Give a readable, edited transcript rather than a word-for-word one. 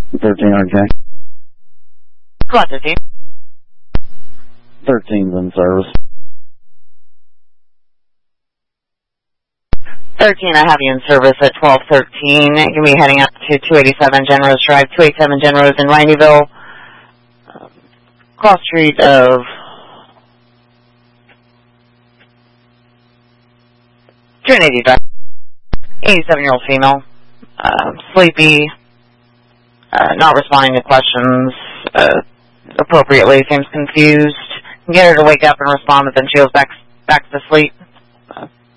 13 RJ. Squad 13. 13's in service. 13, I have you in service at 1213. You're going to be heading up to 287 Genrose Drive, 287 Genrose in Rineyville. Cross street of 280 Drive. 87-year-old female. Sleepy. Not responding to questions appropriately. Seems confused. You can get her to wake up and respond, but then she goes back to sleep.